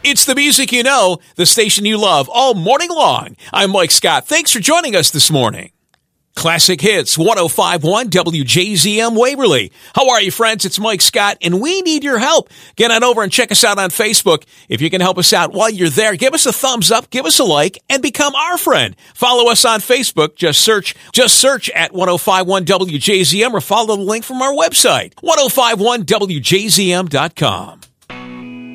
It's the music you know, the station you love, all morning long. I'm Mike Scott. Thanks for joining us this morning. Classic Hits, 105.1 WJZM Waverly. How are you, friends? It's Mike Scott, and we need your help. Get on over and check us out on Facebook. If you can help us out while you're there, give us a thumbs up, give us a like, and become our friend. Follow us on Facebook. Just search at 105.1 WJZM or follow the link from our website, 105.1WJZM.com.